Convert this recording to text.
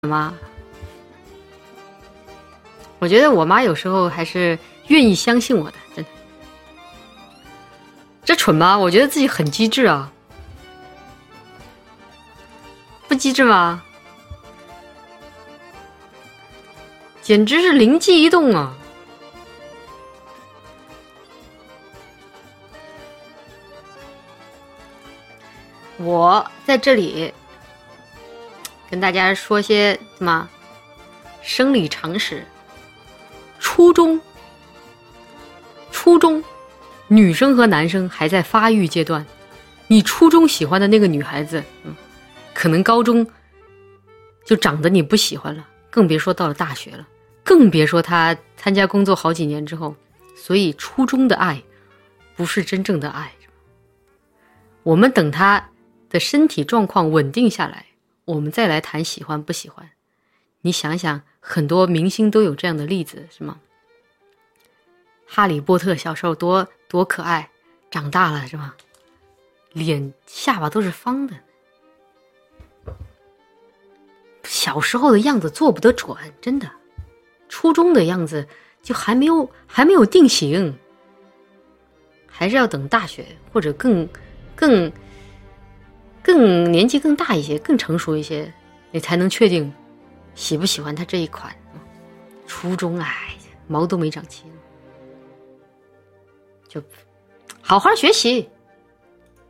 妈，我觉得我妈有时候还是愿意相信我的，真的。这蠢吗？我觉得自己很机智啊，不机智吗？简直是灵机一动啊！我在这里跟大家说些什么生理常识。初中，女生和男生还在发育阶段，你初中喜欢的那个女孩子，可能高中就长得你不喜欢了，更别说到了大学了，更别说她参加工作好几年之后。所以初中的爱不是真正的爱，我们等她的身体状况稳定下来，我们再来谈喜欢不喜欢。你想想，很多明星都有这样的例子，是吗？哈利波特小时候多可爱，长大了是吧？脸下巴都是方的，小时候的样子做不得准，真的。初中的样子就还没有定型，还是要等大学或者更年纪更大一些，更成熟一些，你才能确定喜不喜欢他这一款。初中毛都没长齐，就好好学习。